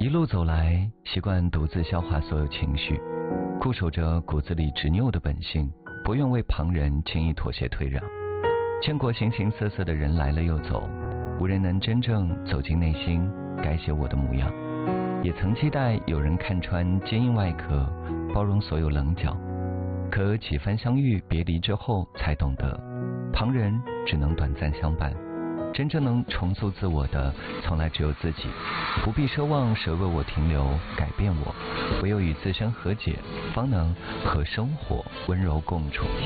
一路走来，习惯独自消化所有情绪，固守着骨子里执拗的本性，不愿为旁人轻易妥协退让。见过形形色色的人来了又走，无人能真正走进内心，改写我的模样。也曾期待有人看穿坚硬外壳，包容所有棱角。可几番相遇别离之后，才懂得旁人只能短暂相伴，真正能重塑自我的从来只有自己。不必奢望谁为我停留改变我，唯有与自身和解，方能和生活温柔共处。